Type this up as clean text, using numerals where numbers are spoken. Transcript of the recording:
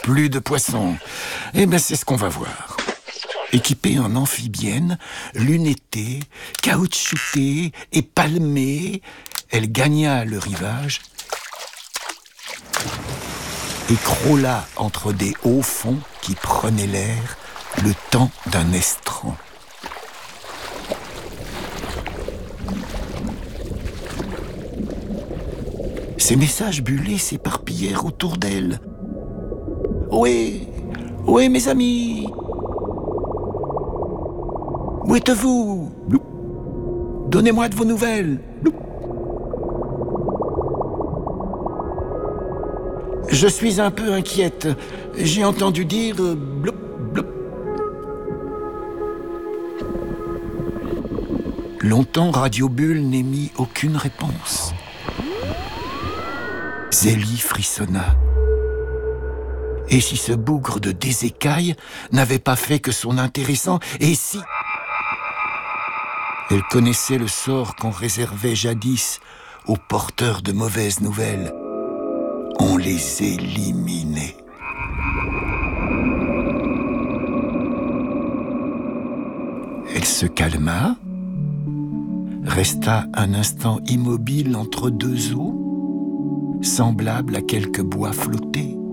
plus de poissons. Eh ben, c'est ce qu'on va voir. Équipée en amphibienne, lunettée, caoutchoutée et palmée, elle gagna le rivage et crawla entre des hauts fonds qui prenaient l'air le temps d'un estran. Ces messages bullés s'éparpillèrent autour d'elle. « Ohé, ohé mes amis! Où êtes-vous? Donnez-moi de vos nouvelles. Je suis un peu inquiète. J'ai entendu dire... bloup, bloup. » Longtemps, Radio Bulle n'émit aucune réponse. Zélie frissonna. Et si ce bougre de désécaille n'avait pas fait que son intéressant, et si... Elle connaissait le sort qu'on réservait jadis aux porteurs de mauvaises nouvelles. On les éliminait. Elle se calma, resta un instant immobile entre deux eaux, semblable à quelque bois flotté.